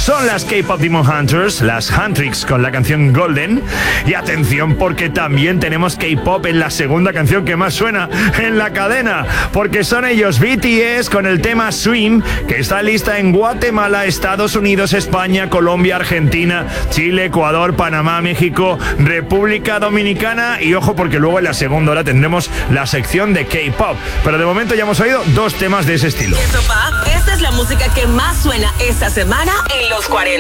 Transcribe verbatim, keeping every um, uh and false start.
son las K-Pop Demon Hunters, las Huntrix con la canción Golden. Y atención, porque también tenemos K-Pop en la segunda canción que más suena en la cadena, porque son ellos B T S con el tema Swim, que está lista en Guatemala, Estados Unidos, España, Colombia, Argentina, Chile, Ecuador, Panamá, México, República Dominicana. Y ojo, porque luego en la segunda hora tendremos la sección de K-Pop. Pero de momento ya hemos oído dos temas de ese estilo. Esta es la música que más suena esta semana en los cuarenta.